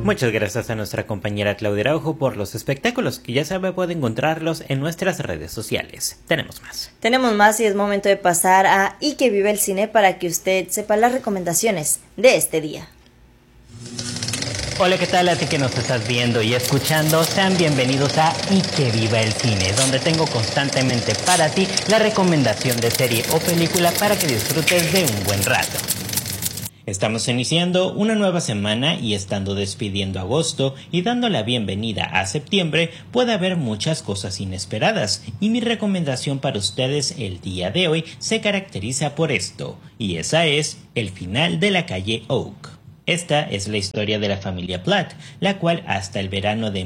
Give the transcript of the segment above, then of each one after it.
Muchas gracias a nuestra compañera Claudia Araujo por los espectáculos, que ya sabe puede encontrarlos en nuestras redes sociales. Tenemos más Y es momento de pasar a Y que viva el cine para que usted sepa las recomendaciones de este día. Hola, ¿qué tal a ti que nos estás viendo y escuchando? Sean bienvenidos a Y que viva el cine, donde tengo constantemente para ti la recomendación de serie o película para que disfrutes de un buen rato. Estamos iniciando una nueva semana y estando despidiendo agosto y dando la bienvenida a septiembre, puede haber muchas cosas inesperadas, y mi recomendación para ustedes el día de hoy se caracteriza por esto, y esa es El final de la calle Oak. Esta es la historia de la familia Platt, la cual hasta el verano de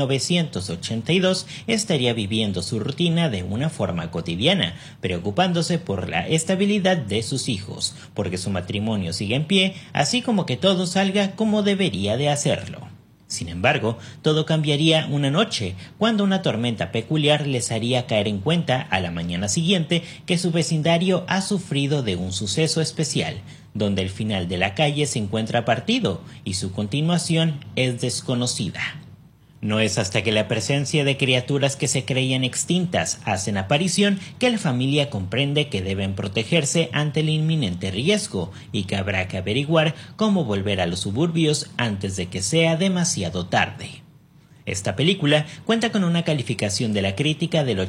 1982 estaría viviendo su rutina de una forma cotidiana, preocupándose por la estabilidad de sus hijos, porque su matrimonio sigue en pie, así como que todo salga como debería de hacerlo. Sin embargo, todo cambiaría una noche, cuando una tormenta peculiar les haría caer en cuenta a la mañana siguiente que su vecindario ha sufrido de un suceso especial, donde el final de la calle se encuentra partido y su continuación es desconocida. No es hasta que la presencia de criaturas que se creían extintas hacen aparición que la familia comprende que deben protegerse ante el inminente riesgo y que habrá que averiguar cómo volver a los suburbios antes de que sea demasiado tarde. Esta película cuenta con una calificación de la crítica del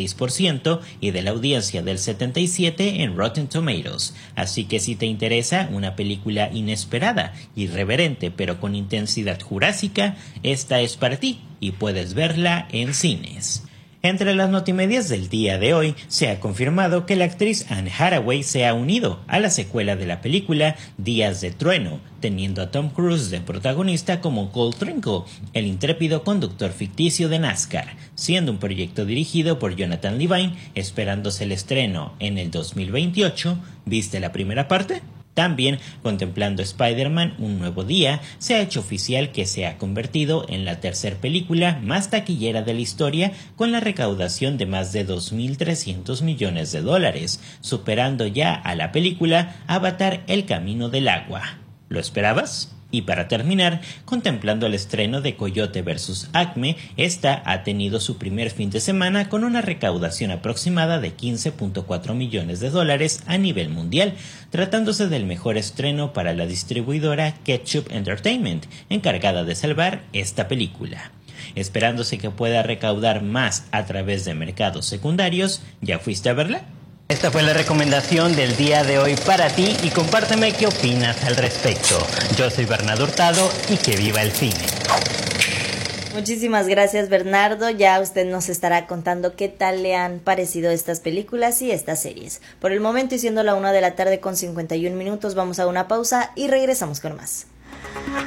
86% y de la audiencia del 77% en Rotten Tomatoes, así que si te interesa una película inesperada, irreverente pero con intensidad jurásica, esta es para ti y puedes verla en cines. Entre las notimedias del día de hoy, se ha confirmado que la actriz Anne Hathaway se ha unido a la secuela de la película Días de Trueno, teniendo a Tom Cruise de protagonista como Cole Trinkle, el intrépido conductor ficticio de NASCAR, siendo un proyecto dirigido por Jonathan Levine, esperándose el estreno en el 2028. ¿Viste la primera parte? También, contemplando Spider-Man Un Nuevo Día, se ha hecho oficial que se ha convertido en la tercera película más taquillera de la historia, con la recaudación de más de 2.300 millones de dólares, superando ya a la película Avatar El Camino del Agua. ¿Lo esperabas? Y para terminar, contemplando el estreno de Coyote vs. Acme, esta ha tenido su primer fin de semana con una recaudación aproximada de 15.4 millones de dólares a nivel mundial, tratándose del mejor estreno para la distribuidora Ketchup Entertainment, encargada de salvar esta película. Esperándose que pueda recaudar más a través de mercados secundarios. ¿Ya fuiste a verla? Esta fue la recomendación del día de hoy para ti y compárteme qué opinas al respecto. Yo soy Bernardo Hurtado y que viva el cine. Muchísimas gracias, Bernardo. Ya usted nos estará contando qué tal le han parecido estas películas y estas series. Por el momento, y siendo la 1 de la tarde con 51 minutos, vamos a una pausa y regresamos con más.